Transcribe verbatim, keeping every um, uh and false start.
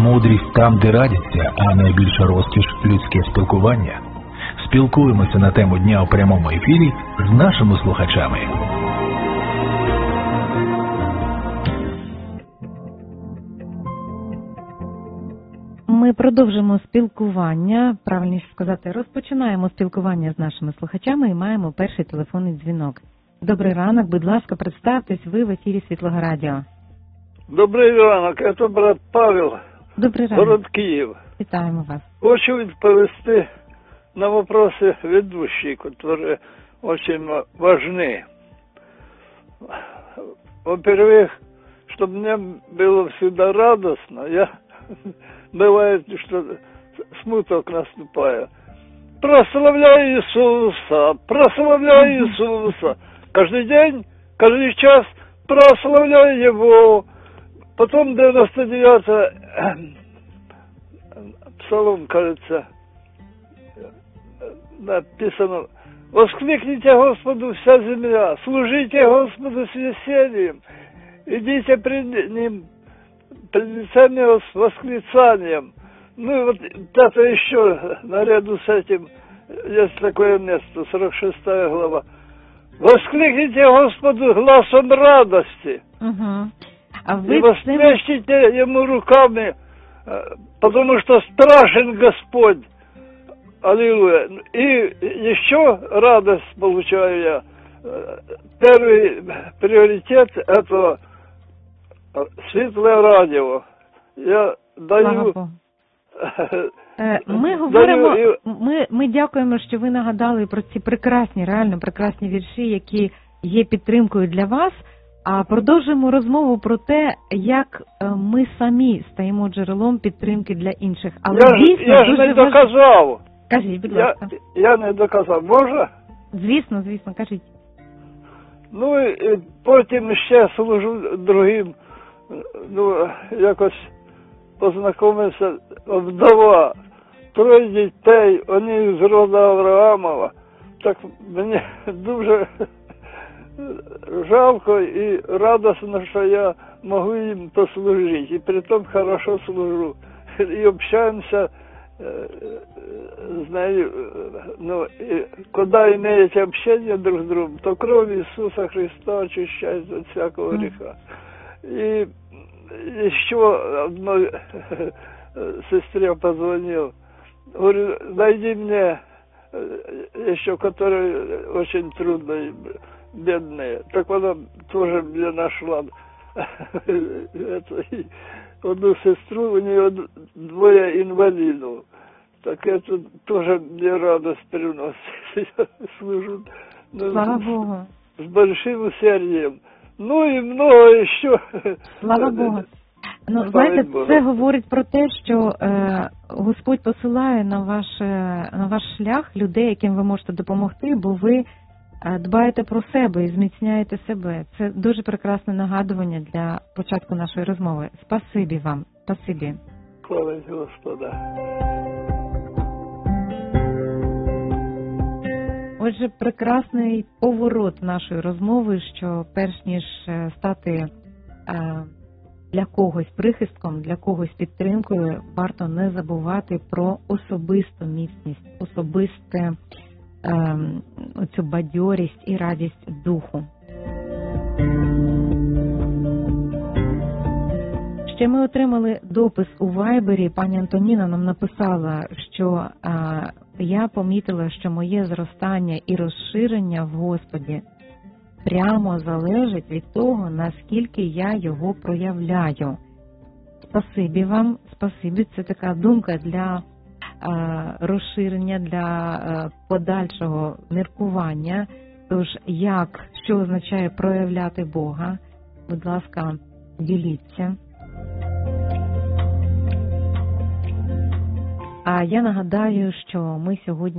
Мудрість там, де радяться, а найбільша розкіш – людське спілкування. Спілкуємося на тему дня у прямому ефірі з нашими слухачами. Ми продовжимо спілкування, правильніше сказати, розпочинаємо спілкування з нашими слухачами і маємо перший телефонний дзвінок. Добрий ранок, будь ласка, представтесь, ви в ефірі Світлого Радіо. Добрий ранок, це брат Павел, Добрий ранок. город Київ. Вітаємо вас. Хочу відповісти на вопросы ведущие, которые очень важны. Во-первых, чтобы мне было всегда радостно, я, бывает, что смуток наступает. Прославляю Иисуса, прославляю Иисуса. Каждый день, каждый час прославляю Его. Потом девяносто девятый псалом, кажется, написано: «Воскликните Господу вся земля, служите Господу с весельем, идите пред Ним, пред лицем Его с восклицанием». Ну и вот это еще, наряду с этим, есть такое место, сорок шестая глава. «Воскликните Господу гласом радости». Угу. А и вы восплещите Ему руками, потому что страшен Господь. Аллилуйя. И еще радость получаю я. Первый приоритет – это Світле Радіо. Я даю... Ми говоримо, ми, ми дякуємо, що ви нагадали про ці прекрасні, реально прекрасні вірші, які є підтримкою для вас. А продовжуємо розмову про те, як ми самі стаємо джерелом підтримки для інших. Але я дійсно, ж, я ж не доказав. Кажіть, будь ласка. Я, я не доказав. Можна? Звісно, звісно, кажіть. Ну і потім ще служу другим. Ну, якось познайомився, вдова, троє дітей, вони з роду Авраамова. Так мені дуже жалко і радосно, що я можу їм послужити. І при тому хорошо служу. І общаємося, знаю, ну, и когда имеете общение друг с другом, то кровь Иисуса Христа очищает от всякого греха. И еще одной сестре позвонил, говорю, найди мне еще, которые очень трудные, бедные. Так она тоже мне нашла одну сестру, у нее двое инвалидов. Так это тоже мне радость приносит. Я служу, Слава Богу. С большим усердием. Ну и много еще. Слава Богу. Ну, знаєте, це говорить про те, що е, Господь посилає на ваш, на ваш шлях людей, яким ви можете допомогти, бо ви е, дбаєте про себе і зміцняєте себе. Це дуже прекрасне нагадування для початку нашої розмови. Спасибі вам. Спасибі. Слава Господа. Отже, прекрасний поворот нашої розмови, що перш ніж стати е, для когось прихистком, для когось підтримкою, варто не забувати про особисту міцність, особисту е, оцю бадьорість і радість духу. Ще ми отримали допис у Вайбері. Пані Антоніна нам написала, що а, я помітила, що моє зростання і розширення в Господі прямо залежить від того, наскільки я його проявляю. Спасибі вам, спасибі. Це така думка для а, розширення, для а, подальшого міркування. Тож, як, що означає проявляти Бога? Будь ласка, діліться. А я нагадаю, що ми сьогодні